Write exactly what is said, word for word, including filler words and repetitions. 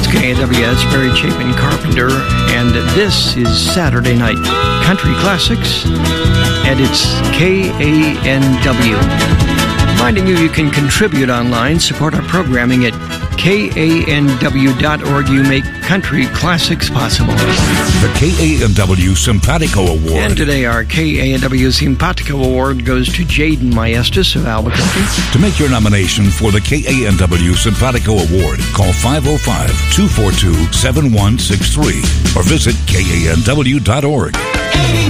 It's K A W S, Barry Chapin Carpenter, and this is Saturday Night Country Classics, and it's K A N W. Reminding you, you can contribute online, support our programming at K A N W dot org. You make country classics possible. The K A N W Simpatico Award. And today our K A N W Simpatico Award goes to Jaden Maestas of Albuquerque. To make your nomination for the K A N W Simpatico Award, call five oh five, two four two, seven one six three or visit K A N W dot org.